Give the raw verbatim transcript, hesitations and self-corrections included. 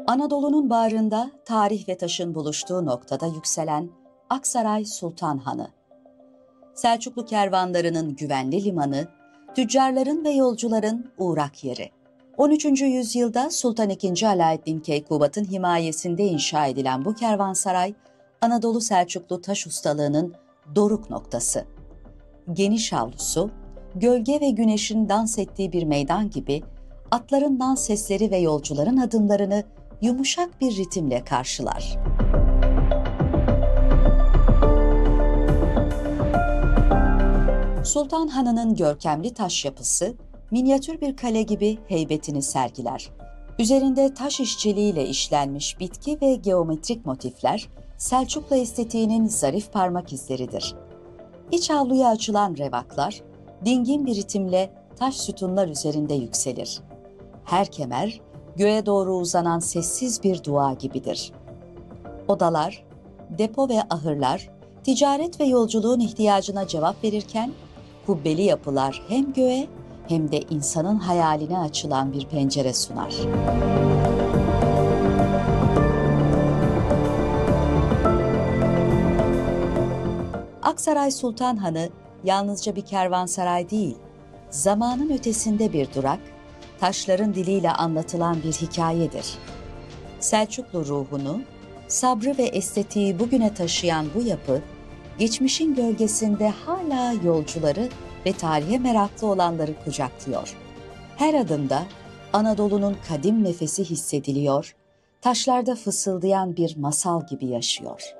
Anadolu'nun bağrında tarih ve taşın buluştuğu noktada yükselen Aksaray Sultan Hanı. Selçuklu kervanlarının güvenli limanı, tüccarların ve yolcuların uğrak yeri. on üçüncü yüzyılda Sultan ikinci. Alaaddin Keykubat'ın himayesinde inşa edilen bu kervansaray, Anadolu Selçuklu taş ustalığının doruk noktası. Geniş avlusu, gölge ve güneşin dans ettiği bir meydan gibi, atların dans sesleri ve yolcuların adımlarını yumuşak bir ritimle karşılar. Sultan Hanı'nın görkemli taş yapısı, minyatür bir kale gibi heybetini sergiler. Üzerinde taş işçiliğiyle işlenmiş bitki ve geometrik motifler, Selçuklu estetiğinin zarif parmak izleridir. İç avluya açılan revaklar, dingin bir ritimle taş sütunlar üzerinde yükselir. Her kemer, göğe doğru uzanan sessiz bir dua gibidir. Odalar, depo ve ahırlar, ticaret ve yolculuğun ihtiyacına cevap verirken, kubbeli yapılar hem göğe hem de insanın hayaline açılan bir pencere sunar. Aksaray Sultan Hanı yalnızca bir kervansaray değil, zamanın ötesinde bir durak, taşların diliyle anlatılan bir hikayedir. Selçuklu ruhunu, sabrı ve estetiği bugüne taşıyan bu yapı, geçmişin gölgesinde hala yolcuları ve tarihe meraklı olanları kucaklıyor. Her adımda Anadolu'nun kadim nefesi hissediliyor, taşlarda fısıldayan bir masal gibi yaşıyor.